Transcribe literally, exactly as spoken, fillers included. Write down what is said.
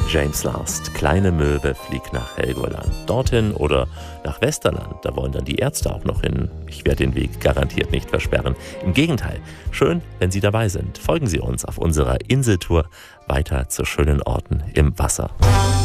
James Last, Kleine Möwe fliegt nach Helgoland. Dorthin oder nach Westerland, da wollen dann die Ärzte auch noch hin. Ich werde den Weg garantiert nicht versperren. Im Gegenteil, schön, wenn Sie dabei sind. Folgen Sie uns auf unserer Inseltour weiter zu schönen Orten im Wasser.